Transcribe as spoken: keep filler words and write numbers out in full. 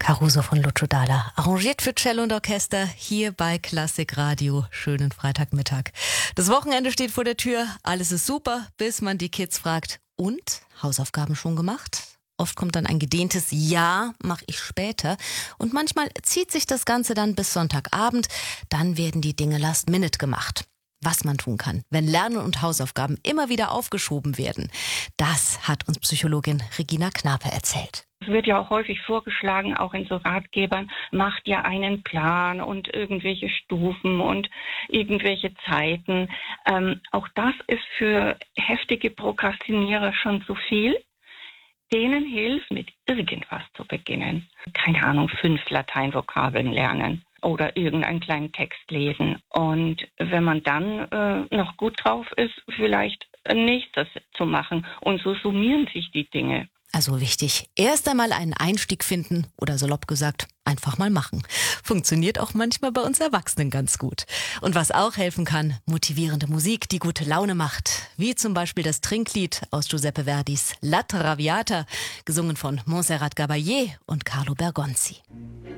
Caruso von Lucio Dalla, arrangiert für Cello und Orchester, hier bei Klassik Radio. Schönen Freitagmittag. Das Wochenende steht vor der Tür, alles ist super, bis man die Kids fragt, und, Hausaufgaben schon gemacht? Oft kommt dann ein gedehntes Ja, mach ich später. Und manchmal zieht sich das Ganze dann bis Sonntagabend, dann werden die Dinge last minute gemacht. Was man tun kann, wenn Lernen und Hausaufgaben immer wieder aufgeschoben werden, das hat uns Psychologin Regina Knape erzählt. Es wird ja auch häufig vorgeschlagen, auch in so Ratgebern, macht ja einen Plan und irgendwelche Stufen und irgendwelche Zeiten. Ähm, auch das ist für heftige Prokrastinierer schon zu viel. Denen hilft, mit irgendwas zu beginnen. Keine Ahnung, fünf Lateinvokabeln lernen oder irgendeinen kleinen Text lesen. Und wenn man dann äh, noch gut drauf ist, vielleicht nächstes zu machen. Und so summieren sich die Dinge. Also wichtig, erst einmal einen Einstieg finden oder salopp gesagt, einfach mal machen. Funktioniert auch manchmal bei uns Erwachsenen ganz gut. Und was auch helfen kann, motivierende Musik, die gute Laune macht. Wie zum Beispiel das Trinklied aus Giuseppe Verdis La Traviata, gesungen von Montserrat Caballé und Carlo Bergonzi.